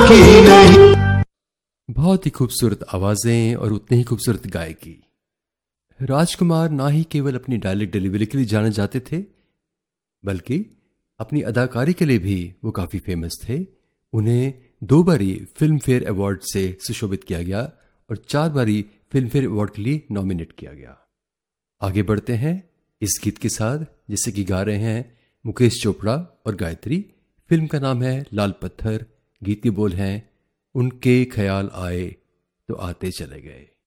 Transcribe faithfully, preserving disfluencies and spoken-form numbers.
की नहीं। बहुत ही खूबसूरत आवाजें और उतने ही खूबसूरत गायकी। राजकुमार ना ही केवल अपनी डायलॉग डिलीवरी के लिए जाने जाते थे, बल्कि अपनी अदाकारी के लिए भी वो काफी फेमस थे। उन्हें दो बारी फिल्म फेयर अवार्ड से सुशोभित किया गया और चार बारी फिल्म फेयर अवार्ड के लिए नॉमिनेट किया गया। आगे बढ़ते हैं इस गीत के साथ, जिसे कि गा रहे हैं मुकेश चोपड़ा और गायत्री। फिल्म का नाम है लाल पत्थर। गीत के बोल हैं, उनके ख्याल आए तो आते चले गए।